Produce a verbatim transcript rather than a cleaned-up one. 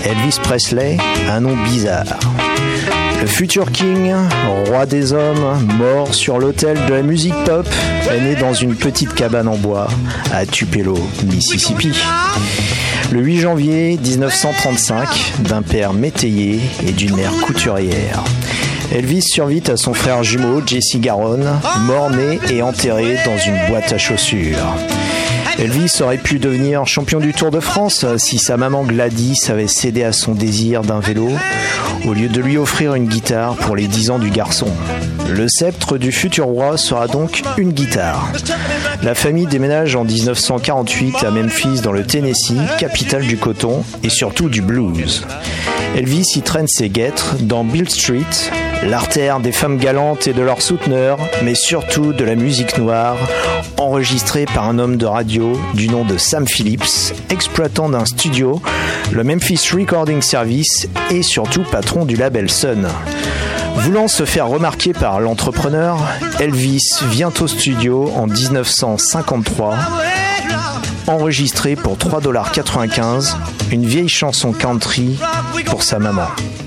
Elvis Presley, un nom bizarre. Le futur King, roi des hommes, mort sur l'autel de la musique pop, est né dans une petite cabane en bois à Tupelo, Mississippi. Le huit janvier dix-neuf cent trente-cinq, d'un père métayer et d'une mère couturière. Elvis survit à son frère jumeau, Jesse Garonne, mort-né et enterré dans une boîte à chaussures. Elvis aurait pu devenir champion du Tour de France si sa maman Gladys avait cédé à son désir d'un vélo, au lieu de lui offrir une guitare pour les dix ans du garçon. Le sceptre du futur roi sera donc une guitare. La famille déménage en dix-neuf cent quarante-huit à Memphis dans le Tennessee, capitale du coton et surtout du blues. Elvis y traîne ses guêtres dans Beale Street, l'artère des femmes galantes et de leurs souteneurs, mais surtout de la musique noire, enregistrée par un homme de radio du nom de Sam Phillips, exploitant d'un studio, le Memphis Recording Service et surtout patron du label Sun. Voulant se faire remarquer par l'entrepreneur, Elvis vient au studio en dix-neuf cent cinquante-trois, enregistré pour trois dollars quatre-vingt-quinze, une vieille chanson country pour sa maman.